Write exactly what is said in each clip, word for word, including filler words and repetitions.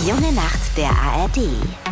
Die junge Nacht der A R D.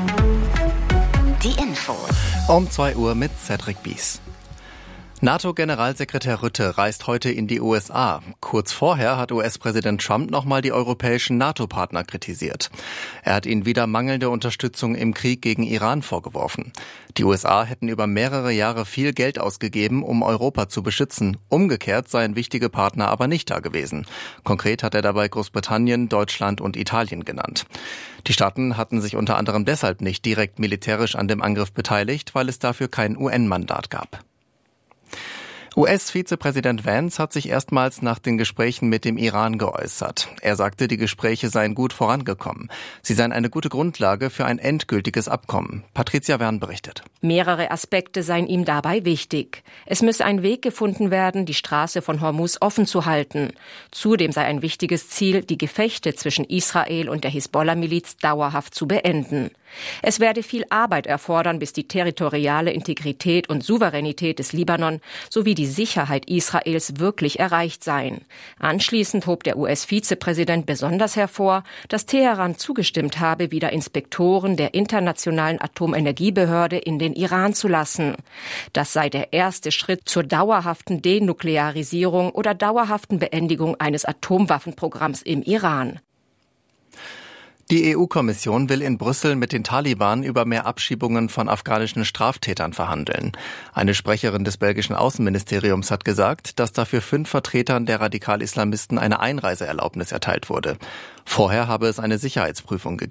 Die Infos. Um zwei Uhr mit Cedric Bies. NATO-Generalsekretär Rutte reist heute in die U S A. Kurz vorher hat U S-Präsident Trump nochmal die europäischen NATO-Partner kritisiert. Er hat ihnen wieder mangelnde Unterstützung im Krieg gegen Iran vorgeworfen. Die U S A hätten über mehrere Jahre viel Geld ausgegeben, um Europa zu beschützen. Umgekehrt seien wichtige Partner aber nicht da gewesen. Konkret hat er dabei Großbritannien, Deutschland und Italien genannt. Die Staaten hatten sich unter anderem deshalb nicht direkt militärisch an dem Angriff beteiligt, weil es dafür kein U N-Mandat gab. U S-Vizepräsident Vance hat sich erstmals nach den Gesprächen mit dem Iran geäußert. Er sagte, die Gespräche seien gut vorangekommen. Sie seien eine gute Grundlage für ein endgültiges Abkommen. Patricia Wern berichtet. Mehrere Aspekte seien ihm dabei wichtig. Es müsse ein Weg gefunden werden, die Straße von Hormuz offen zu halten. Zudem sei ein wichtiges Ziel, die Gefechte zwischen Israel und der Hisbollah-Miliz dauerhaft zu beenden. Es werde viel Arbeit erfordern, bis die territoriale Integrität und Souveränität des Libanon sowie die Sicherheit Israels wirklich erreicht seien. Anschließend hob der U S-Vizepräsident besonders hervor, dass Teheran zugestimmt habe, wieder Inspektoren der Internationalen Atomenergiebehörde in den Iran zu lassen. Das sei der erste Schritt zur dauerhaften Denuklearisierung oder dauerhaften Beendigung eines Atomwaffenprogramms im Iran. Die E U-Kommission will in Brüssel mit den Taliban über mehr Abschiebungen von afghanischen Straftätern verhandeln. Eine Sprecherin des belgischen Außenministeriums hat gesagt, dass dafür fünf Vertretern der Radikal-Islamisten eine Einreiseerlaubnis erteilt wurde. Vorher habe es eine Sicherheitsprüfung gegeben.